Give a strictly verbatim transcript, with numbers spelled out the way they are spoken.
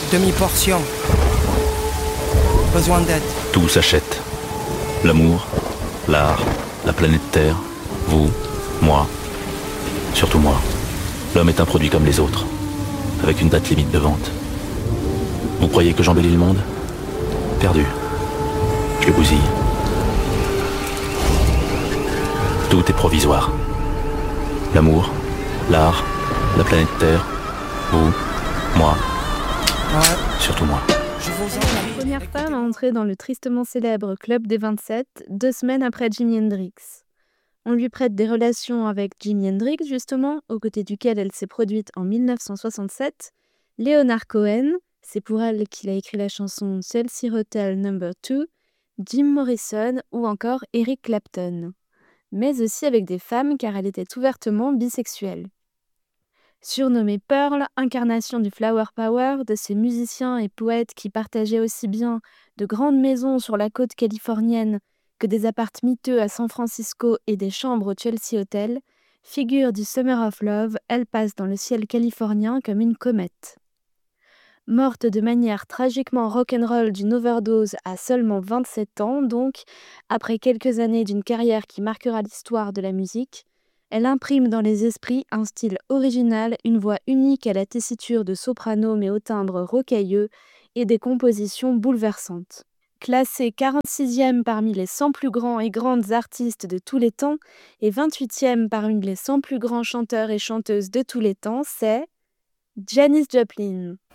Demi-portion. Besoin d'aide. Tout s'achète. L'amour, l'art, la planète Terre, vous, moi, surtout moi. L'homme est un produit comme les autres, avec une date limite de vente. Vous croyez que j'embellis le monde? Perdu. Je le bousille. Tout est provisoire. L'amour, l'art, la planète Terre, vous, moi, Ouais. surtout moi. Je vous en La première femme à entrer dans le tristement célèbre Club des vingt-sept, deux semaines après Jimi Hendrix. On lui prête des relations avec Jimi Hendrix, justement, aux côtés duquel elle s'est produite en mille neuf cent soixante-sept, Leonard Cohen, c'est pour elle qu'il a écrit la chanson Chelsea Hotel number two, Jim Morrison ou encore Eric Clapton. Mais aussi avec des femmes car elle était ouvertement bisexuelle. Surnommée Pearl, incarnation du flower power, de ces musiciens et poètes qui partageaient aussi bien de grandes maisons sur la côte californienne que des appartements miteux à San Francisco et des chambres au Chelsea Hotel, figure du Summer of Love, elle passe dans le ciel californien comme une comète. Morte de manière tragiquement rock'n'roll d'une overdose à seulement vingt-sept ans, donc, après quelques années d'une carrière qui marquera l'histoire de la musique, elle imprime dans les esprits un style original, une voix unique à la tessiture de soprano mais au timbre rocailleux et des compositions bouleversantes. Classée quarante-sixième parmi les cent plus grands et grandes artistes de tous les temps et vingt-huitième parmi les cent plus grands chanteurs et chanteuses de tous les temps, c'est Janis Joplin.